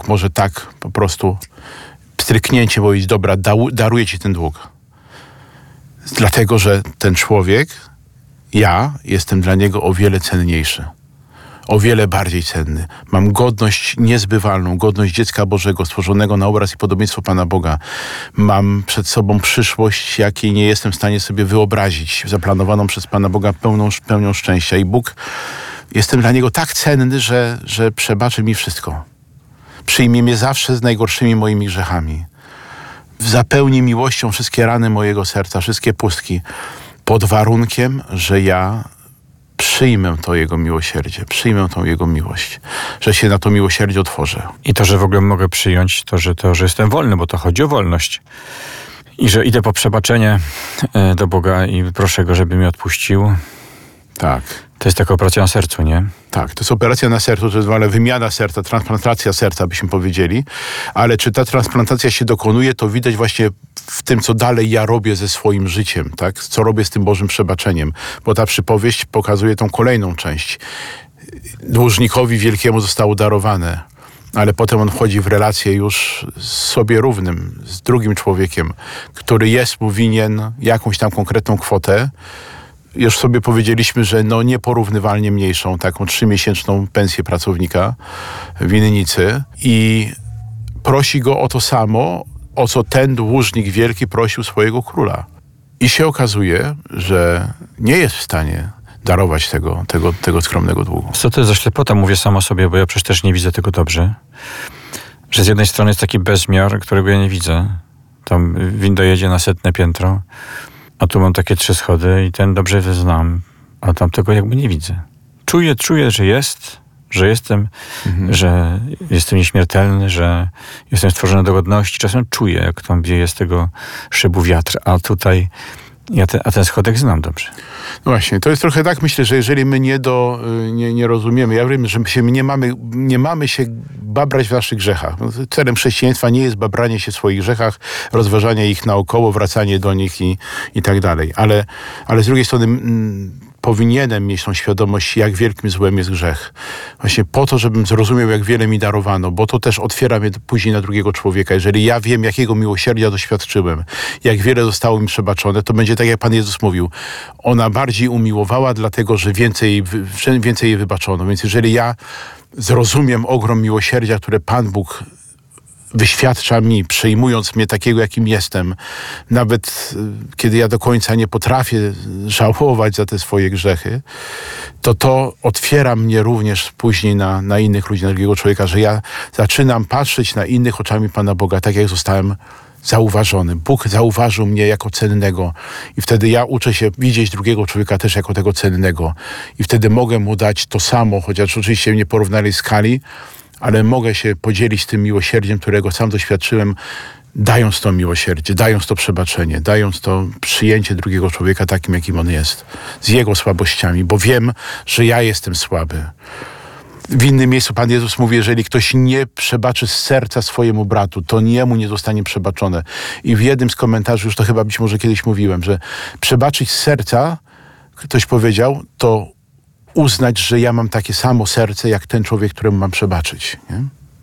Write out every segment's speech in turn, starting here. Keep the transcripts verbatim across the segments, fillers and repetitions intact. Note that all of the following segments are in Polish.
Bóg może tak po prostu stryknięcie powiedzieć, dobra, daruję ci ten dług. Dlatego, że ten człowiek, ja jestem dla niego o wiele cenniejszy. O wiele bardziej cenny. Mam godność niezbywalną, godność dziecka Bożego, stworzonego na obraz i podobieństwo Pana Boga. Mam przed sobą przyszłość, jakiej nie jestem w stanie sobie wyobrazić, zaplanowaną przez Pana Boga pełną, pełnią szczęścia. I Bóg, jestem dla Niego tak cenny, że, że przebaczy mi wszystko. Przyjmie mnie zawsze z najgorszymi moimi grzechami. Zapełni miłością wszystkie rany mojego serca, wszystkie pustki, pod warunkiem, że ja przyjmę to Jego miłosierdzie, przyjmę tą Jego miłość, że się na to miłosierdzie otworzę. I to, że w ogóle mogę przyjąć to, że, to, że jestem wolny, bo to chodzi o wolność. I że idę po przebaczenie do Boga i proszę Go, żeby mi odpuścił. Tak. To jest taka operacja na sercu, nie? Tak, to jest operacja na sercu, to jest ale wymiana serca, transplantacja serca, byśmy powiedzieli. Ale czy ta transplantacja się dokonuje, to widać właśnie w tym, co dalej ja robię ze swoim życiem, tak? Co robię z tym Bożym przebaczeniem. Bo ta przypowieść pokazuje tą kolejną część. Dłużnikowi wielkiemu zostało darowane, ale potem on wchodzi w relację już z sobie równym, z drugim człowiekiem, który jest mu winien jakąś tam konkretną kwotę. Już sobie powiedzieliśmy, że no nieporównywalnie mniejszą, taką trzymiesięczną pensję pracownika winnicy i prosi go o to samo, o co ten dłużnik wielki prosił swojego króla. I się okazuje, że nie jest w stanie darować tego, tego, tego skromnego długu. Co to jest za ślepota? Mówię sama sobie, bo ja przecież też nie widzę tego dobrze. Że z jednej strony jest taki bezmiar, którego ja nie widzę. Tam winda jedzie na setne piętro, a tu mam takie trzy schody i ten dobrze znam, a tam tego jakby nie widzę. Czuję, czuję, że jest, że jestem, mhm. że jestem nieśmiertelny, że jestem stworzony do godności. Czasem czuję, jak tam wieje z tego szybu wiatr, a tutaj ja te, a ten schodek znam dobrze. No właśnie, to jest trochę tak, myślę, że jeżeli my nie, do, nie, nie rozumiemy, ja wiem, że my, się, my nie, mamy, nie mamy się babrać w naszych grzechach. Celem chrześcijaństwa nie jest babranie się w swoich grzechach, rozważanie ich naokoło, wracanie do nich i, i tak dalej. Ale, ale z drugiej strony mm, powinienem mieć tą świadomość, jak wielkim złem jest grzech. Właśnie po to, żebym zrozumiał, jak wiele mi darowano, bo to też otwiera mnie później na drugiego człowieka. Jeżeli ja wiem, jakiego miłosierdzia doświadczyłem, jak wiele zostało mi przebaczone, to będzie tak, jak Pan Jezus mówił. Ona bardziej umiłowała, dlatego, że więcej, więcej jej wybaczono. Więc jeżeli ja zrozumiem ogrom miłosierdzia, które Pan Bóg wyświadcza mi, przyjmując mnie takiego, jakim jestem, nawet kiedy ja do końca nie potrafię żałować za te swoje grzechy, to to otwiera mnie również później na, na innych ludzi, na drugiego człowieka, że ja zaczynam patrzeć na innych oczami Pana Boga, tak jak zostałem zauważony. Bóg zauważył mnie jako cennego i wtedy ja uczę się widzieć drugiego człowieka też jako tego cennego i wtedy mogę mu dać to samo, chociaż oczywiście w nieporównalnej skali, ale mogę się podzielić tym miłosierdziem, którego sam doświadczyłem, dając to miłosierdzie, dając to przebaczenie, dając to przyjęcie drugiego człowieka takim, jakim on jest, z jego słabościami, bo wiem, że ja jestem słaby. W innym miejscu Pan Jezus mówi, jeżeli ktoś nie przebaczy z serca swojemu bratu, to niemu nie zostanie przebaczone. I w jednym z komentarzy, już to chyba być może kiedyś mówiłem, że przebaczyć z serca, ktoś powiedział, to uznać, że ja mam takie samo serce, jak ten człowiek, któremu mam przebaczyć. Nie?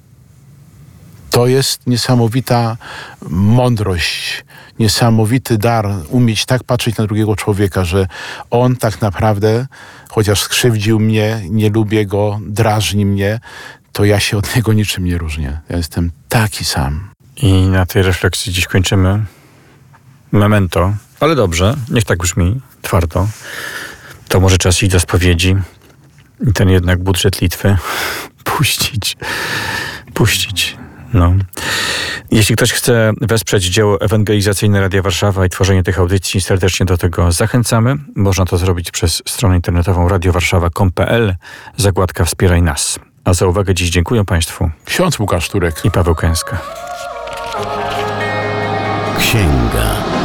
To jest niesamowita mądrość, niesamowity dar, umieć tak patrzeć na drugiego człowieka, że on tak naprawdę, chociaż skrzywdził mnie, nie lubię go, drażni mnie, to ja się od niego niczym nie różnię. Ja jestem taki sam. I na tej refleksji dziś kończymy. Memento. Ale dobrze, niech tak brzmi, twardo. To może czas iść do spowiedzi i ten jednak budżet Litwy puścić. Puścić. No. Jeśli ktoś chce wesprzeć dzieło ewangelizacyjne Radia Warszawa i tworzenie tych audycji, serdecznie do tego zachęcamy. Można to zrobić przez stronę internetową radiowarszawa kropka com kropka pe el, zakładka Wspieraj nas. A za uwagę dziś dziękuję Państwu. Ksiądz Łukasz Turek i Paweł Kęska. Księga.